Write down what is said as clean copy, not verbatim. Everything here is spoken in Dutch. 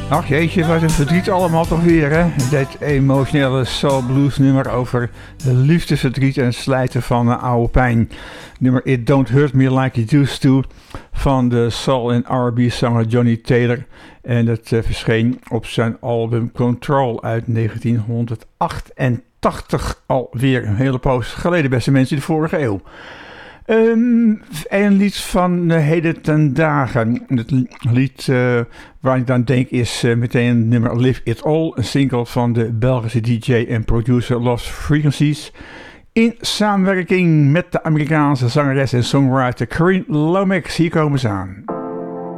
Ach jeetje, wat een verdriet allemaal toch weer, hè? Dit emotionele soul blues nummer over liefdesverdriet en slijten van oude pijn. Nummer It Don't Hurt Me Like It Used To van de soul- en R&B-zanger Johnny Taylor. En dat verscheen op zijn album Control uit 1988. Alweer een hele poos geleden, beste mensen, in de vorige eeuw. Een lied van heden ten dagen. Het lied waar ik dan denk is meteen het nummer Live It All. Een single van de Belgische DJ en producer Lost Frequencies. In samenwerking met de Amerikaanse zangeres en songwriter Corinne Lomax. Hier komen ze aan.